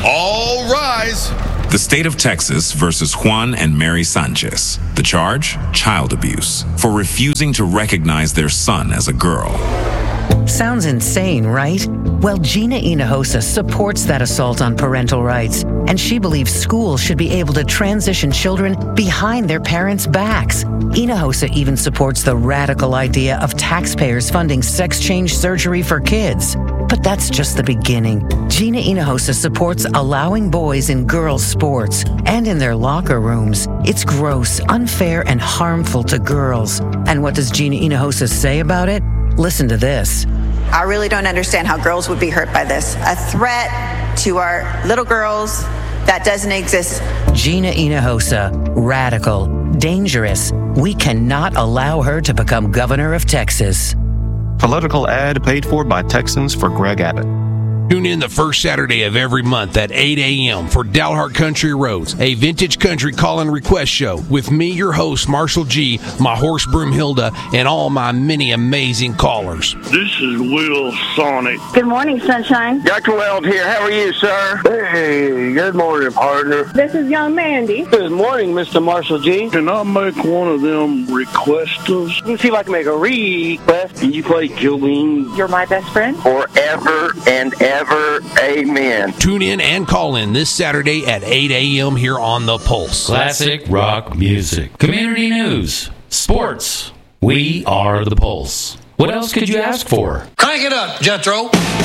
All rise. The state of Texas versus Juan and Mary Sanchez. The charge? Child abuse for refusing to recognize their son as a girl. Sounds insane, right? Well, Gina Hinojosa supports that assault on parental rights, and she believes schools should be able to transition children behind their parents' backs. Hinojosa even supports the radical idea of taxpayers funding sex change surgery for kids. But that's just the beginning. Gina Hinojosa supports allowing boys in girls' sports and in their locker rooms. It's gross, unfair, and harmful to girls. And what does Gina Hinojosa say about it? Listen to this. I really don't understand how girls would be hurt by this. A threat to our little girls that doesn't exist. Gina Hinojosa, radical, dangerous. We cannot allow her to become governor of Texas. Political ad paid for by Texans for Greg Abbott. Tune in the first Saturday of every month at 8 a.m. for Dalhart Country Roads, a vintage country call and request show with me, your host, Marshall G., my horse Broomhilda, and all my many amazing callers. This is Will Sonic. Good morning, Sunshine. Dr. Weld here. How are you, sir? Hey, good morning, partner. This is Young Mandy. Good morning, Mr. Marshall G. Can I make one of them requesters? You can see if I can make a request. Can you play Jolene? You're my best friend. Forever and ever. Amen. Tune in and call in this Saturday at 8 a.m. here on The Pulse. Classic rock music, community news, sports. We are The Pulse. What else could you ask for? Crank it up, Jethro.